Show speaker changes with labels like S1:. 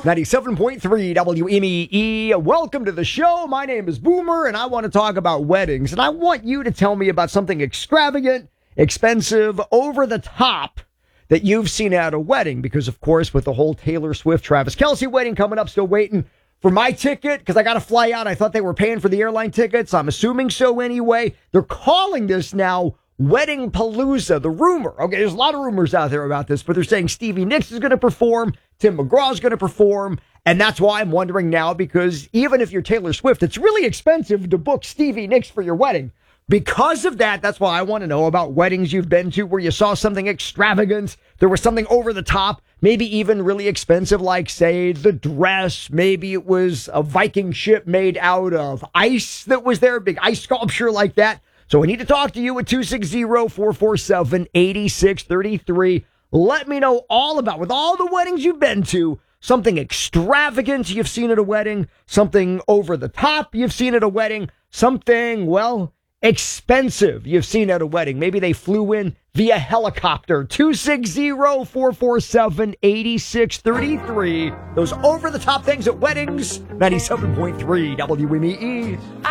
S1: 97.3 WMEE. Welcome to the show. My name is Boomer, and I want to talk about weddings. And I want you to tell me about something extravagant, expensive, over the top that you've seen at a wedding. Because, of course, with the whole Taylor Swift, Travis Kelce wedding coming up, still waiting for my ticket because I got to fly out. I thought they were paying for the airline tickets. I'm assuming so anyway. They're calling this now Wedding Palooza, the rumor. Okay, there's a lot of rumors out there about this, but they're saying Stevie Nicks is going to perform, Tim McGraw is going to perform, and that's why I'm wondering now, because even if you're Taylor Swift, it's really expensive to book Stevie Nicks for your wedding. Because of that, that's why I want to know about weddings you've been to where you saw something extravagant, there was something over the top, maybe even really expensive, like, say, the dress. Maybe it was a Viking ship made out of ice that was there, big ice sculpture like that. So I need to talk to you at 260-447-8633. Let me know all about, with all the weddings you've been to, something extravagant you've seen at a wedding, something over the top you've seen at a wedding, something, well, expensive you've seen at a wedding. Maybe they flew in via helicopter. 260-447-8633. Those over the top things at weddings. 97.3 WMEE.